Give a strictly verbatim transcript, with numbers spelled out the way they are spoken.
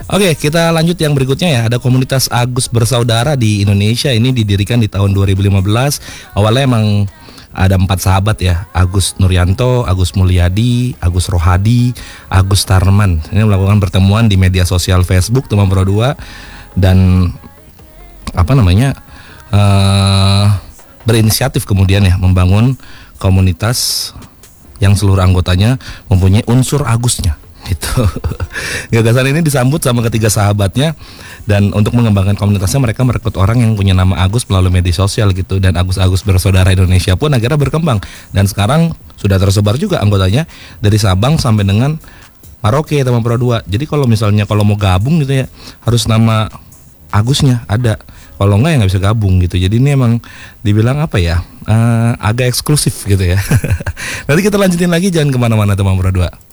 Oke, kita lanjut yang berikutnya ya. Ada komunitas Agus Bersaudara di Indonesia. Ini didirikan di tahun dua ribu lima belas. Awalnya emang ada empat sahabat ya, Agus Nuryanto, Agus Mulyadi, Agus Rohadi, Agus Tarman. Ini melakukan pertemuan di media sosial Facebook Teman Pro dua dan apa namanya uh, berinisiatif kemudian ya membangun komunitas yang seluruh anggotanya mempunyai unsur Agusnya. Itu gagasan ini disambut sama ketiga sahabatnya, dan untuk mengembangkan komunitasnya mereka merekrut orang yang punya nama Agus melalui media sosial gitu, dan Agus-Agus Bersaudara Indonesia pun akhirnya berkembang dan sekarang sudah tersebar juga anggotanya dari Sabang sampai dengan Maroke Teman Pro dua. Jadi kalau misalnya kalau mau gabung gitu ya harus nama Agusnya ada, kalau enggak ya nggak bisa gabung gitu. Jadi ini emang dibilang apa ya, uh, agak eksklusif gitu ya. Nanti kita lanjutin lagi, jangan kemana-mana Teman Pro dua.